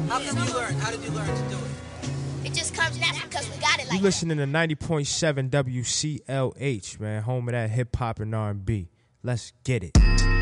How come you learn? How did you learn to do it? It just comes natural because we got it like You listening to 90.7 WCLH, man, home of that hip hop and R&B. Let's get it.